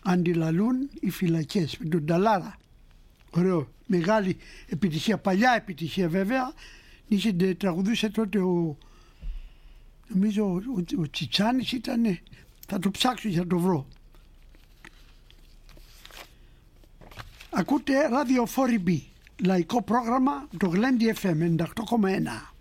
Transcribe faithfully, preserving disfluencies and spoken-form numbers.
αντιλαλούν οι φυλακές, με τον Ταλάρα. Ωραίο, μεγάλη επιτυχία, παλιά επιτυχία βέβαια. Είχε, τραγουδούσε τότε ο, νομίζω ο, ο, ο Τσιτσάνης ήτανε, θα το ψάξω για να το βρω. Ακούτε ράδιο φορ ι μπι, λαϊκό πρόγραμμα, το Γλέντι εφ εμ ενενήντα οκτώ κόμμα ένα.